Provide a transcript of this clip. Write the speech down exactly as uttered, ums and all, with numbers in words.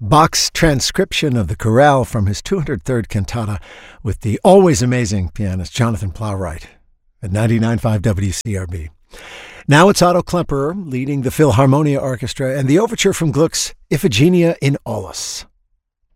Bach's transcription of the chorale from his two hundred third cantata with the always amazing pianist Jonathan Plowright at ninety-nine point five W C R B. Now it's Otto Klemperer leading the Philharmonia Orchestra and the overture from Gluck's Iphigenia in Aulis.